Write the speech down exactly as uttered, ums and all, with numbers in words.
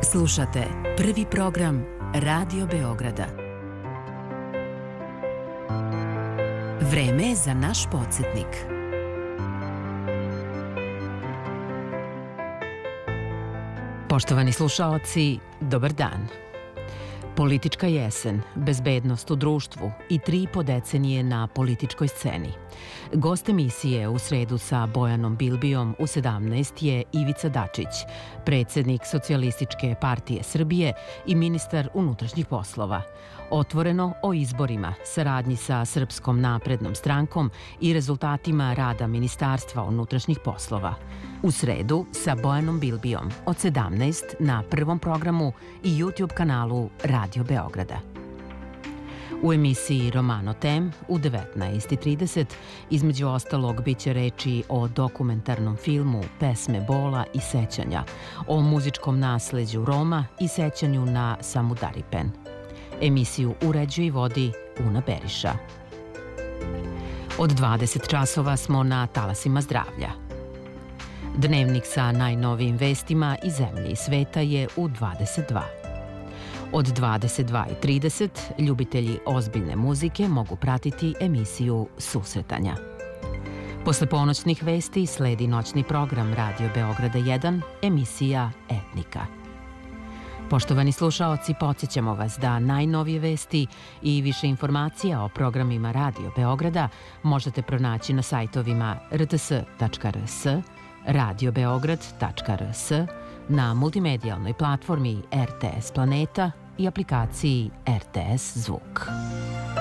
Slušate prvi program Radio Beograda. Vreme je za naš podsjetnik. Poštovani slušaoci, dobar dan. Politička jesen, bezbednost u društvu i tri po decenije na političkoj sceni. Gost emisije u sredu sa Bojanom Bilbijom u sedamnaest je Ivica Dačić, predsjednik Socijalističke partije Srbije i ministar unutrašnjih poslova. Otvoreno o izborima, saradnji sa Srpskom naprednom strankom i rezultatima rada Ministarstva unutrašnjih poslova. U sredu sa Bojanom Bilbijom od sedamnaest na prvom programu i YouTube kanalu Radio Beograda. U emisiji Romano Tem u devetnaest i trideset između ostalog bit će reči o dokumentarnom filmu Pesme bola i sećanja, o muzičkom nasleđu Roma i sećanju na Samudaripen. Emisiju uređuje i vodi Una Beriša. Od dvadeset časova smo na talasima zdravlja. Dnevnik sa najnovijim vestima iz zemlje i sveta je u dvadeset dva. Od dvadeset dva i trideset ljubitelji ozbiljne muzike mogu pratiti emisiju Susretanja. Posle ponoćnih vesti sledi noćni program Radio Beograda jedan, emisija Etnika. Poštovani slušaoci, podsjećamo vas da najnovije vesti i više informacija o programima Radio Beograda možete pronaći na sajtovima r t s tačka r s, radio beograd tačka r s, na multimedijalnoj platformi R T S Planeta i aplikaciji R T S Zvuk.